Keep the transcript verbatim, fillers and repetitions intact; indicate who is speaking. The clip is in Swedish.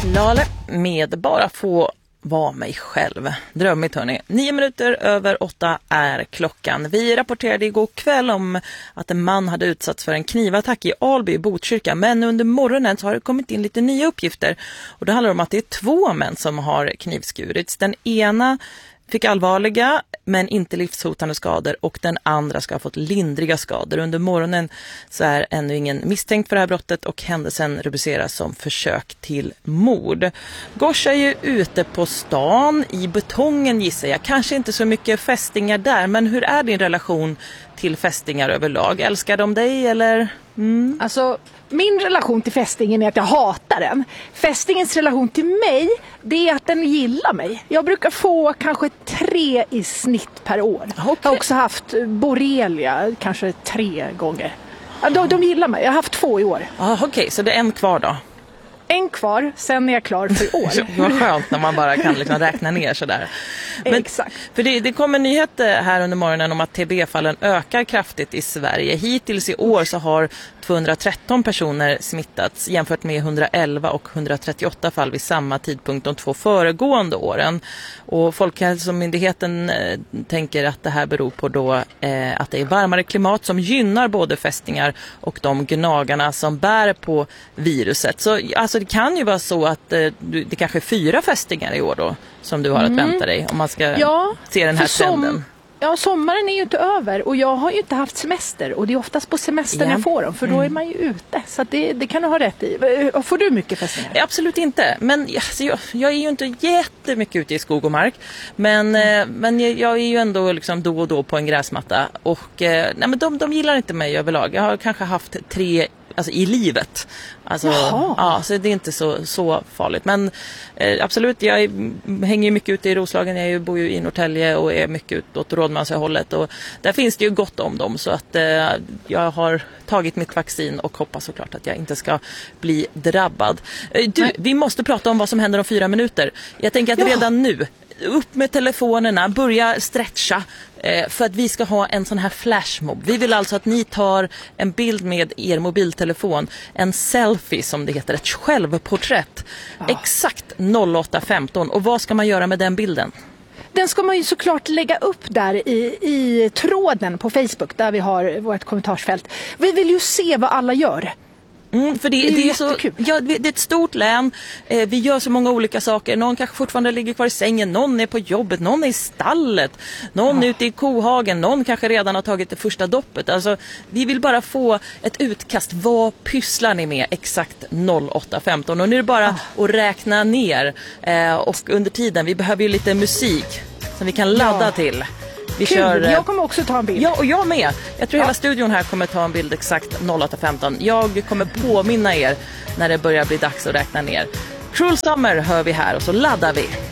Speaker 1: Lale med bara få vara mig själv. Drömmigt hörni. Nio minuter över åtta är klockan. Vi rapporterade igår kväll om att en man hade utsatts för en knivattack i Alby i Botkyrka. Men under morgonen så har det kommit in lite nya uppgifter. Och det handlar om att det är två män som har knivskurits. Den ena fick allvarliga men inte livshotande skador och den andra ska ha fått lindriga skador. Under morgonen så är ännu ingen misstänkt för det här brottet och händelsen rubriceras som försök till mord. Gosh är ju ute på stan i betongen gissar jag. Kanske inte så mycket fästingar där, men hur är din relation till fästingar överlag? Älskar de dig eller? Mm.
Speaker 2: Alltså, min relation till fästingen är att jag hatar den. Fästingens relation till mig, det är att den gillar mig. Jag brukar få kanske tre i snitt per år. Okay. Jag har också haft borrelia kanske tre gånger. Ja, de, de gillar mig. Jag har haft två i år.
Speaker 1: Ah, Okej, okay. Så det är en kvar då?
Speaker 2: En kvar, sen är jag klar för år.
Speaker 1: Vad skönt när man bara kan liksom räkna ner sådär. Men,
Speaker 2: Exakt.
Speaker 1: För det, det kommer nyheter här under morgonen om att T B-fallen ökar kraftigt i Sverige. Hittills i år så har tvåhundratretton personer smittats jämfört med etthundraelva och etthundratrettioåtta fall vid samma tidpunkt de två föregående åren. Och Folkhälsomyndigheten eh, tänker att det här beror på då eh, att det är varmare klimat som gynnar både fästingar och de gnagarna som bär på viruset. Så alltså det kan ju vara så att eh, det kanske är fyra fästingar i år då som du har mm. att vänta dig om man ska
Speaker 2: ja,
Speaker 1: se den här trenden.
Speaker 2: Som, ja, sommaren är ju inte över och jag har ju inte haft semester och det är oftast på semestern yeah. jag får dem för då mm. är man ju ute så att det, det kan du ha rätt i. Får du mycket fästingar?
Speaker 1: Absolut inte, men alltså, jag, jag är ju inte jättemycket ute i skog och mark men, mm. eh, men jag, jag är ju ändå liksom då och då på en gräsmatta och eh, nej, men de, de gillar inte mig överlag. Jag har kanske haft tre alltså i livet. Alltså, ja, så det är inte så, så farligt. Men eh, absolut, jag är, hänger ju mycket ute i Roslagen. Jag är ju, bor ju i Norrtälje och är mycket utåt Rådmansöhållet. Och där finns det ju gott om dem. Så att eh, jag har tagit mitt vaccin och hoppas såklart att jag inte ska bli drabbad. Eh, du, Nej. vi måste prata om vad som händer om fyra minuter. Jag tänker att ja. redan nu, upp med telefonerna, börja stretcha eh, för att vi ska ha en sån här flashmob. Vi vill alltså att ni tar en bild med er mobiltelefon, en selfie som det heter, ett självporträtt. Ja. Exakt noll åtta femton. Och vad ska man göra med den bilden?
Speaker 2: Den ska man ju såklart lägga upp där i, i tråden på Facebook där vi har vårt kommentarsfält. Vi vill ju se vad alla gör.
Speaker 1: Mm, för det, det, är, det, är så, ja, det är ett stort län, eh, vi gör så många olika saker. Någon kanske fortfarande ligger kvar i sängen, någon är på jobbet, någon är i stallet, någon ja. är ute i kohagen, någon kanske redan har tagit det första doppet. Alltså, vi vill bara få ett utkast. Vad pysslar ni med exakt noll åtta femton? Och nu är det bara ja. att räkna ner eh, och under tiden, vi behöver ju lite musik som vi kan ladda ja. till. Vi kör,
Speaker 2: jag kommer också ta en bild.
Speaker 1: Ja, och jag med. Jag tror ja. hela studion här kommer ta en bild exakt noll åtta femton. Jag kommer påminna er när det börjar bli dags att räkna ner. Cruel Summer hör vi här och så laddar vi.